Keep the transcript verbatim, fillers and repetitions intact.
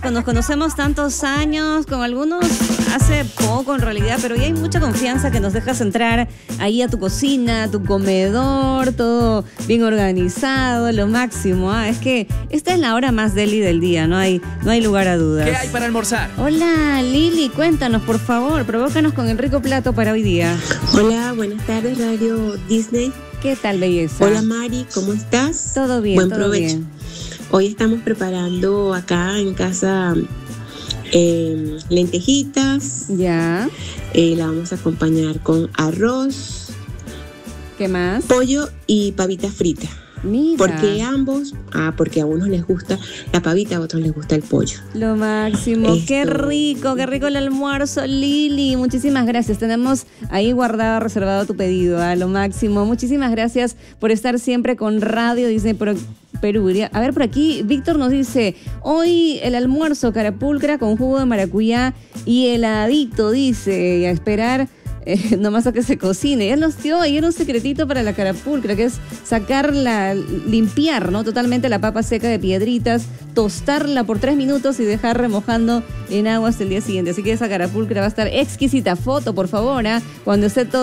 nos conocemos tantos años, con algunos hace poco en realidad, pero ya hay mucha confianza que nos dejas entrar ahí a tu cocina, a tu comedor, todo bien organizado, lo máximo. ¿ah? Es que esta es la hora más deli del día, no hay, no hay lugar a dudas. ¿Qué hay para almorzar? Hola Lili, cuéntanos por favor, provócanos con el rico plato para hoy día. Hola, buenas tardes Radio Disney. ¿Qué tal, belleza? Hola Mari, ¿cómo estás? Todo bien, Buen todo provecho. bien. Hoy estamos preparando acá en casa eh, lentejitas. Ya. Eh, la vamos a acompañar con arroz, ¿Qué más? pollo y pavita frita. Mira. ¿Por qué ambos? Ah, porque a unos les gusta la pavita, a otros les gusta el pollo. Lo máximo, Esto. qué rico, qué rico el almuerzo, Lili. Muchísimas gracias. Tenemos ahí guardado, reservado tu pedido, a lo máximo. Muchísimas gracias por estar siempre con Radio Disney Pro- Perú. A ver, por aquí, Víctor nos dice, hoy el almuerzo carapulcra con jugo de maracuyá y heladito, dice, y a esperar. Eh, nomás a que se cocine. Ya nos dio ayer un secretito para la carapulcra, que es sacarla, limpiar, ¿no? Totalmente la papa seca de piedritas, tostarla por tres minutos y dejar remojando en agua hasta el día siguiente. Así que esa carapulcra va a estar exquisita. Foto, por favor, ¿eh? Cuando esté todo